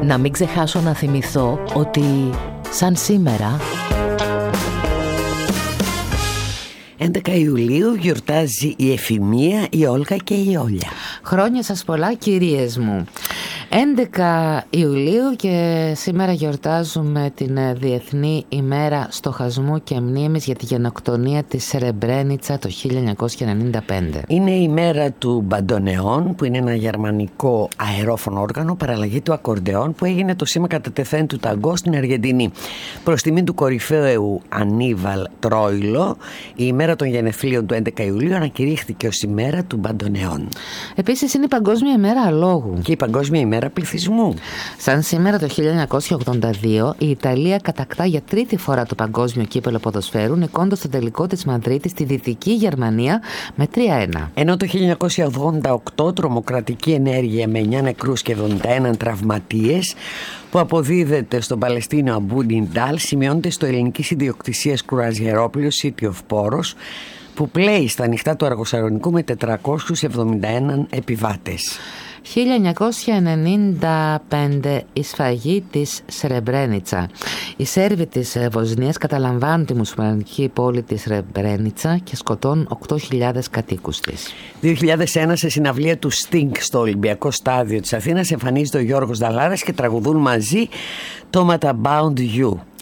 Να μην ξεχάσω να θυμηθώ ότι σαν σήμερα 11 Ιουλίου γιορτάζει η Εφημία, η Όλγα και η Όλια. Χρόνια σας πολλά, κυρίες μου. 11 Ιουλίου και σήμερα γιορτάζουμε την Διεθνή ημέρα στοχασμού και μνήμης για τη γενοκτονία της Σρεμπρένιτσα το 1995. Είναι η μέρα του μπαντονεόν, που είναι ένα γερμανικό αερόφωνο όργανο, παραλλαγή του ακορντεόν, που έγινε το σήμα κατά τεθέν του ταγκό στην Αργεντινή. Προς τιμή του κορυφαίου Ανίβαλ Τρόιλο, η ημέρα των γενεθλίων του 11 Ιουλίου ανακηρύχθηκε ως ημέρα του μπαντονεόν. Επίσης είναι η Παγκόσμια ημέρα αλόγου και η Παγκόσμια ημέρα πληθυσμού. Σαν σήμερα το 1982 η Ιταλία κατακτά για τρίτη φορά το παγκόσμιο κύπελλο ποδοσφαίρου, νικώντας στο τελικό της Μαδρίτης στη Δυτική Γερμανία με 3-1. Ενώ το 1988 τρομοκρατική ενέργεια με 9 νεκρούς και 71 τραυματίες που αποδίδεται στον Παλαιστίνιο Αμπού Νιντάλ σημειώνεται στο ελληνικής ιδιοκτησίας κρουαζιερόπλαιο City of Poros, που πλέει στα ανοιχτά του Αργοσαρονικού με 471 επιβάτες. 1995 η σφαγή της Σρεμπρένιτσα. Οι Σέρβοι της Βοσνίας καταλαμβάνουν τη μουσουλμανική πόλη της Σρεμπρένιτσα και σκοτώνουν 8.000 κατοίκους της. 2001 σε συναυλία του Sting στο Ολυμπιακό Στάδιο της Αθήνας εμφανίζεται ο Γιώργος Δαλάρας και τραγουδούν μαζί το Matabound You.